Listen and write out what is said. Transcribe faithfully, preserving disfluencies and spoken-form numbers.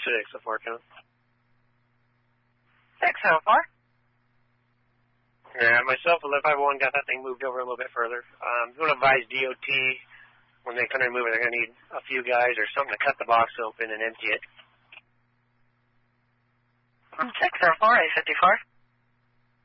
six so far, count. Six so far. Yeah, myself, eleven five one, got that thing moved over a little bit further. Um, I'm going to advise D O T when they come and move it, they're going to need a few guys or something to cut the box open and empty it. Six so far, A fifty-four.